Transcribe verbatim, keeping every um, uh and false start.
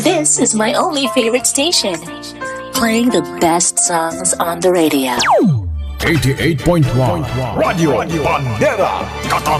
This is my only favorite station, playing the best songs on the radio. eighty-eight point one Radio Bandera Qatar